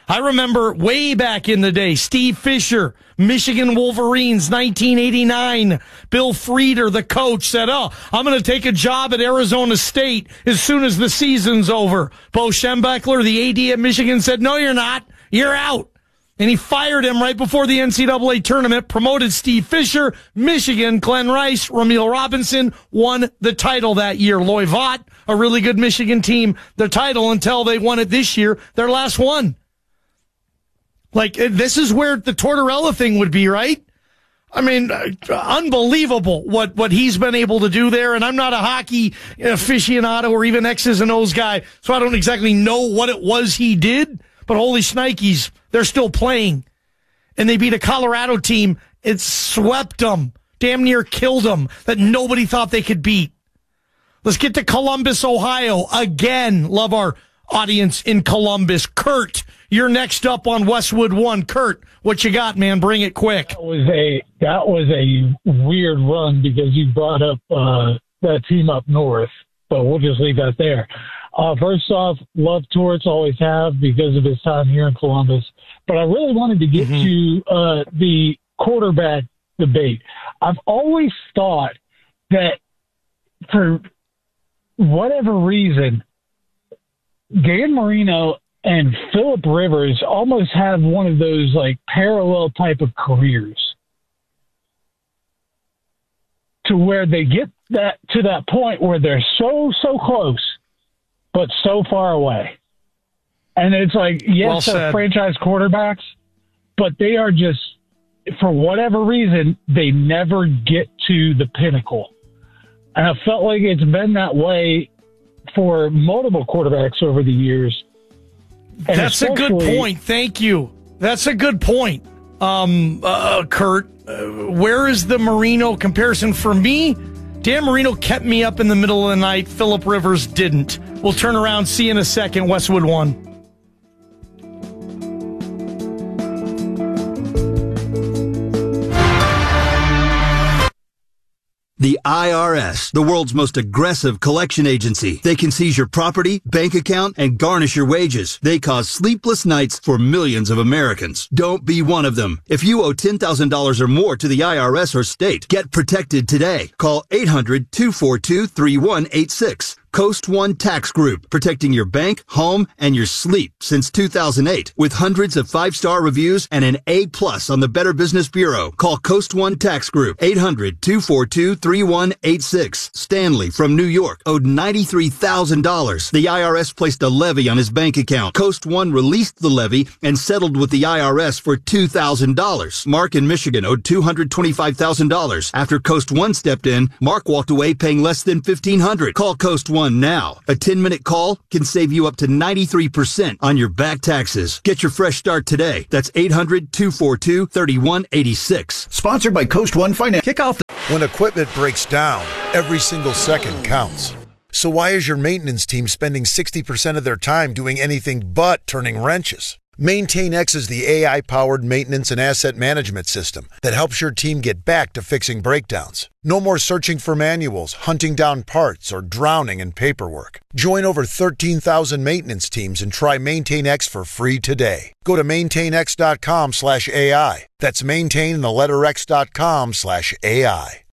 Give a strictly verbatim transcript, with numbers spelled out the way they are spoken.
I remember way back in the day, Steve Fisher, Michigan Wolverines, nineteen eighty-nine. Bill Frieder, the coach, said, oh, I'm going to take a job at Arizona State as soon as the season's over. Bo Schembechler, the A D at Michigan, said, no, you're not. You're out. And he fired him right before the N C double A tournament, promoted Steve Fisher. Michigan, Glenn Rice, Ramil Robinson won the title that year. Loy Vaught, a really good Michigan team, the title until they won it this year, their last one. Like, this is where the Tortorella thing would be, right? I mean, uh, unbelievable what, what he's been able to do there. And I'm not a hockey aficionado or even X's and O's guy, so I don't exactly know what it was he did. But holy shnikes, they're still playing. And they beat a Colorado team. It swept them, damn near killed them, that nobody thought they could beat. Let's get to Columbus, Ohio. Again, love our audience in Columbus. Kurt, you're next up on Westwood One. Kurt, what you got, man? Bring it quick. That was a, that was a weird run because you brought up uh, that team up north. But we'll just leave that there. Uh, first off, love Torts, always have because of his time here in Columbus. But I really wanted to get mm-hmm. to uh, the quarterback debate. I've always thought that for whatever reason, Dan Marino and Phillip Rivers almost have one of those like parallel type of careers to where they get that to that point where they're so, so close, but so far away. And it's like, yes, well they're franchise quarterbacks, but they are just, for whatever reason, they never get to the pinnacle. And I felt like it's been that way for multiple quarterbacks over the years. And that's a good point. Thank you. That's a good point. Um, uh, Kurt, uh, where is the Marino comparison for me? Dan Marino kept me up in the middle of the night. Phillip Rivers didn't. We'll turn around. See you in a second. Westwood One. The I R S, the world's most aggressive collection agency. They can seize your property, bank account, and garnish your wages. They cause sleepless nights for millions of Americans. Don't be one of them. If you owe ten thousand dollars or more to the I R S or state, get protected today. Call eight hundred, two four two, three one eight six. Coast One Tax Group, protecting your bank, home, and your sleep since two thousand eight. With hundreds of five-star reviews and an A plus on the Better Business Bureau. Call Coast One Tax Group, eight hundred, two four two, three one eight six. Stanley from New York owed ninety-three thousand dollars. The I R S placed a levy on his bank account. Coast One released the levy and settled with the I R S for two thousand dollars. Mark in Michigan owed two hundred twenty-five thousand dollars. After Coast One stepped in, Mark walked away paying less than fifteen hundred dollars. Call Coast One now. A ten-minute call can save you up to ninety-three percent on your back taxes. Get your fresh start today. That's eight hundred, two four two, three one eight six. Sponsored by Coast One Finance. Kick off. When equipment breaks down, every single second counts. So why is your maintenance team spending sixty percent of their time doing anything but turning wrenches? MaintainX is the A I-powered maintenance and asset management system that helps your team get back to fixing breakdowns. No more searching for manuals, hunting down parts, or drowning in paperwork. Join over thirteen thousand maintenance teams and try MaintainX for free today. Go to maintainx.com slash AI. That's maintain the letter X dot com slash AI.